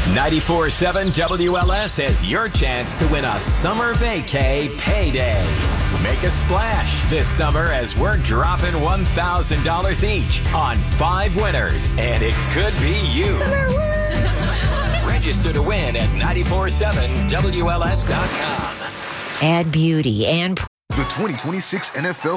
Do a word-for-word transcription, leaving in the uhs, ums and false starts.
ninety-four seven W L S has your chance to win a summer vacay payday. Make a splash this summer as we're dropping one thousand dollars each on five winners, and it could be you. Register to win at nine four seven W L S dot com. Add beauty and The twenty twenty-six N F L